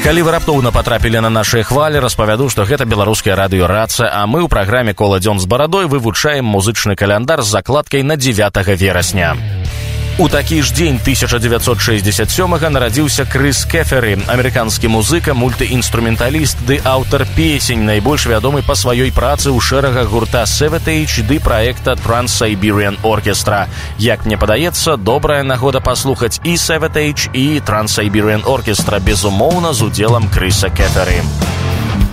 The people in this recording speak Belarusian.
Калі вы раптоўна патрапілі на нашыя хвалі, распавяду, што гэта беларуская радыёрацыя, а мы ў праграме «Кола дзён з барадой» вывучаем музычны каляндар з закладкай на 9 верасня. У такі ж дзень 1967-га нарадзіўся Крыс Кеферы, амерыканскі музыка, мультыінструменталіст ды аўтар песень, найбольш вядомы па сваёй працы ў шэрагах гурта Savatage ды праекта Trans-Siberian Orchestra. Як мне падаецца, добрая нагода паслухаць і Savatage, і Trans-Siberian Orchestra, безумоўна, з удзелам Крыса Кеферы.